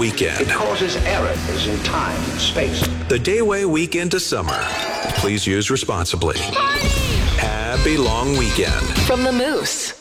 weekend. It causes errors in time and space. The Dayway weekend to summer. Please use responsibly. Happy long weekend. From the Moose.